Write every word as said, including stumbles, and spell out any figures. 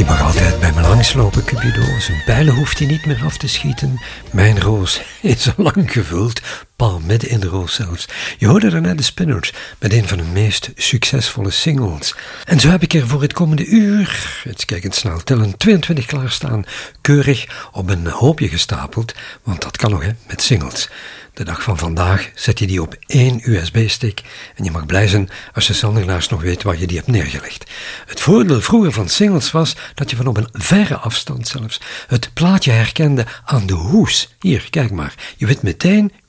Je mag altijd bij me langslopen, Cupido. Zijn pijlen hoeft hij niet meer af te schieten. Mijn roos is al lang gevuld, pal midden in de roos zelfs. Je hoorde daarnet de Spinners met een van hun meest succesvolle singles. En zo heb ik er voor het komende uur, eens kijken snel tellen, tweeëntwintig klaarstaan, keurig op een hoopje gestapeld, want dat kan nog hè, met singles. De dag van vandaag zet je die op één U S B-stick en je mag blij zijn als je zandernaars nog weet waar je die hebt neergelegd. Het voordeel vroeger van singles was dat je van op een verre afstand zelfs het plaatje herkende aan de hoes. Hier, kijk maar. Je weet meteen